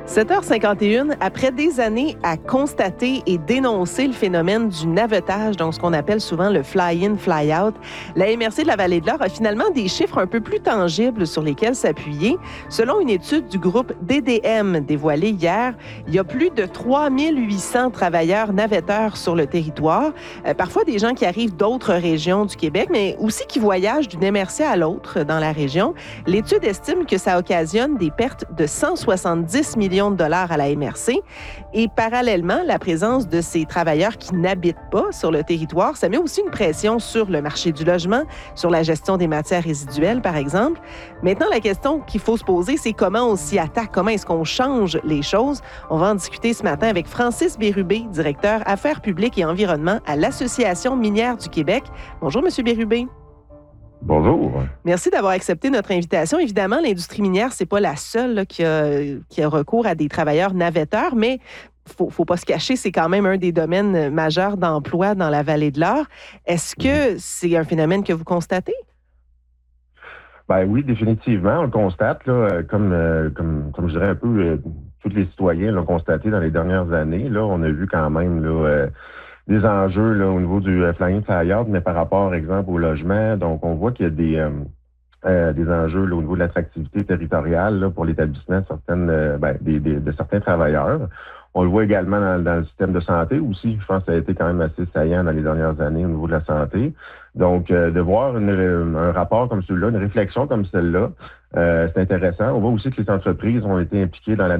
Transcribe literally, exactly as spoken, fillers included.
sept heures cinquante et une, après des années à constater et dénoncer le phénomène du navettage, donc ce qu'on appelle souvent le fly-in, fly-out, la M R C de la Vallée de l'Or a finalement des chiffres un peu plus tangibles sur lesquels s'appuyer. Selon une étude du groupe D D M dévoilée hier, il y a plus de trois mille huit cents travailleurs navetteurs sur le territoire, euh, parfois des gens qui arrivent d'autres régions du Québec, mais aussi qui voyagent d'une M R C à l'autre dans la région. L'étude estime que ça occasionne des pertes de cent soixante-dix millions de dollars à la M R C. Et parallèlement, la présence de ces travailleurs qui n'habitent pas sur le territoire, ça met aussi une pression sur le marché du logement, sur la gestion des matières résiduelles, par exemple. Maintenant, la question qu'il faut se poser, c'est comment on s'y attaque, comment est-ce qu'on change les choses. On va en discuter ce matin avec Francis Bérubé, directeur Affaires publiques et environnement à l'Association minière du Québec. Bonjour, Monsieur Bérubé. Bonjour. Merci d'avoir accepté notre invitation. Évidemment, l'industrie minière, c'est pas la seule là, qui, a, qui a recours à des travailleurs navetteurs, mais faut, faut pas se cacher, c'est quand même un des domaines majeurs d'emploi dans la Vallée de l'Or. Est-ce que c'est un phénomène que vous constatez? Ben oui, définitivement, on le constate, là, comme, euh, comme, comme je dirais un peu, euh, tous les citoyens l'ont constaté dans les dernières années. Là, on a vu quand même là, euh, des enjeux là, au niveau du euh, fly-in fly-out, mais par rapport, par exemple, au logement. Donc, on voit qu'il y a des, euh, euh, des enjeux là, au niveau de l'attractivité territoriale là, pour l'établissement de, certaines, euh, ben, des, des, de certains travailleurs. On le voit également dans, dans le système de santé aussi. Je pense que ça a été quand même assez saillant dans les dernières années au niveau de la santé. Donc, euh, de voir une, un rapport comme celui-là, une réflexion comme celle-là, euh, c'est intéressant. On voit aussi que les entreprises ont été impliquées dans la